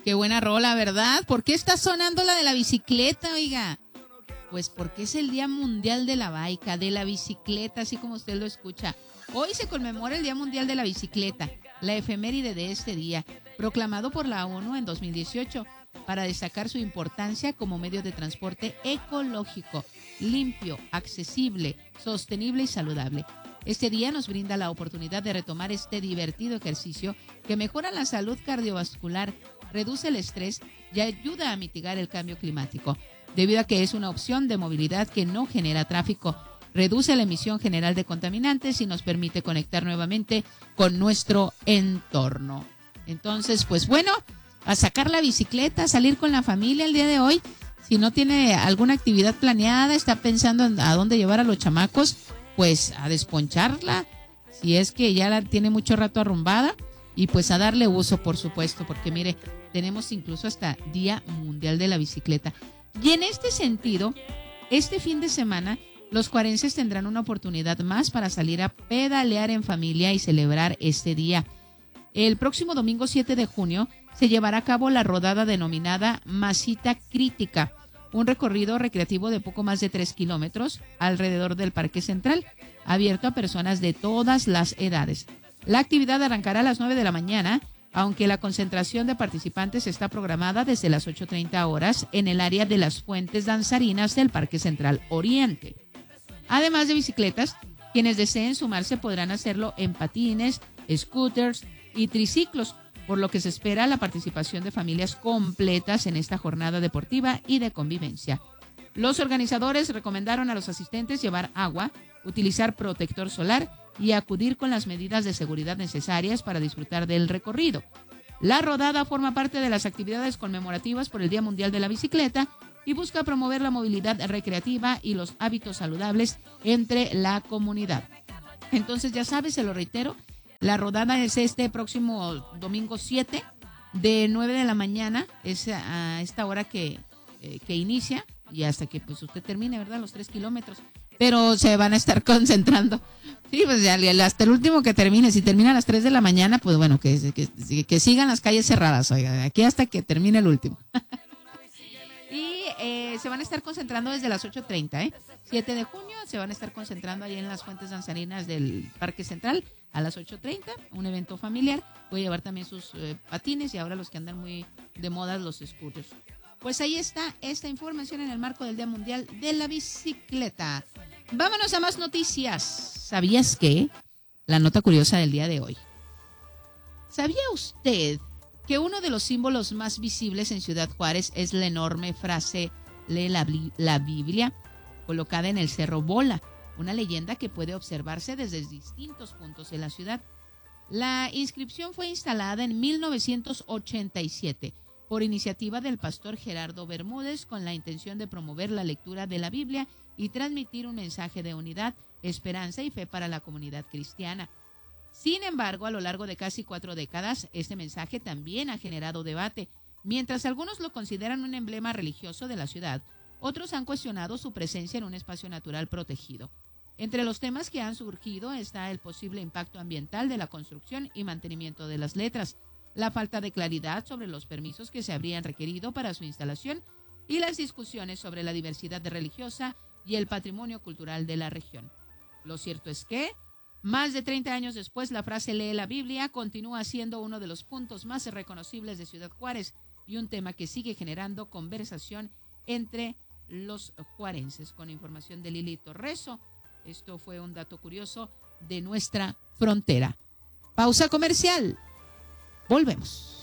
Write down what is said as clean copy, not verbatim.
Qué buena rola, ¿verdad? ¿Por qué está sonando la de la bicicleta, oiga? Pues porque es el Día Mundial de la Baica, de la bicicleta, así como usted lo escucha. Hoy se conmemora el Día Mundial de la Bicicleta, la efeméride de este día, proclamado por la ONU en 2018, para destacar su importancia como medio de transporte ecológico, limpio, accesible, sostenible y saludable. Este día nos brinda la oportunidad de retomar este divertido ejercicio que mejora la salud cardiovascular, reduce el estrés y ayuda a mitigar el cambio climático, debido a que es una opción de movilidad que no genera tráfico, reduce la emisión general de contaminantes y nos permite conectar nuevamente con nuestro entorno. Entonces, pues bueno, a sacar la bicicleta, a salir con la familia el día de hoy. Si no tiene alguna actividad planeada, está pensando en a dónde llevar a los chamacos, pues a desponcharla, si es que ya la tiene mucho rato arrumbada, y pues a darle uso, por supuesto, porque mire, tenemos incluso hasta Día Mundial de la Bicicleta. Y en este sentido, este fin de semana, los juarenses tendrán una oportunidad más para salir a pedalear en familia y celebrar este día. El próximo domingo 7 de junio se llevará a cabo la rodada denominada Masita Crítica, un recorrido recreativo de poco más de 3 kilómetros alrededor del Parque Central, abierto a personas de todas las edades. La actividad arrancará a las 9 de la mañana, aunque la concentración de participantes está programada desde las 8:30 horas en el área de las fuentes danzarinas del Parque Central Oriente. Además de bicicletas, quienes deseen sumarse podrán hacerlo en patines, scooters y triciclos, por lo que se espera la participación de familias completas en esta jornada deportiva y de convivencia. Los organizadores recomendaron a los asistentes llevar agua, utilizar protector solar y acudir con las medidas de seguridad necesarias para disfrutar del recorrido. La rodada forma parte de las actividades conmemorativas por el Día Mundial de la Bicicleta y busca promover la movilidad recreativa y los hábitos saludables entre la comunidad. Entonces, ya sabes, se lo reitero, la rodada es este próximo domingo 7 de 9 de la mañana, es a esta hora que inicia y hasta que pues usted termine, ¿verdad? Los 3 kilómetros. Pero se van a estar concentrando. Sí, pues ya hasta el último que termine. Si termina a las 3 de la mañana, pues bueno, que sigan las calles cerradas, oiga, aquí hasta que termine el último. Y se van a estar concentrando desde las 8:30, 7 de junio, se van a estar concentrando ahí en las fuentes danzarinas del Parque Central a las 8:30, un evento familiar. Voy a llevar también sus patines y ahora los que andan muy de moda, los scooters. Pues ahí está esta información en el marco del Día Mundial de la Bicicleta. Vámonos a más noticias. ¿Sabías qué? La nota curiosa del día de hoy. ¿Sabía usted que uno de los símbolos más visibles en Ciudad Juárez es la enorme frase "Lee la Biblia", colocada en el Cerro Bola, una leyenda que puede observarse desde distintos puntos de la ciudad? La inscripción fue instalada en 1987 por iniciativa del pastor Gerardo Bermúdez con la intención de promover la lectura de la Biblia y transmitir un mensaje de unidad, esperanza y fe para la comunidad cristiana. Sin embargo, a lo largo de casi 4 décadas, este mensaje también ha generado debate. Mientras algunos lo consideran un emblema religioso de la ciudad, otros han cuestionado su presencia en un espacio natural protegido. Entre los temas que han surgido está el posible impacto ambiental de la construcción y mantenimiento de las letras, la falta de claridad sobre los permisos que se habrían requerido para su instalación y las discusiones sobre la diversidad religiosa y el patrimonio cultural de la región. Lo cierto es que, más de 30 años después, la frase "Lee la Biblia" continúa siendo uno de los puntos más reconocibles de Ciudad Juárez y un tema que sigue generando conversación entre los juarenses. Con información de Lili Torreso, esto fue un dato curioso de nuestra frontera. Pausa comercial. Volvemos.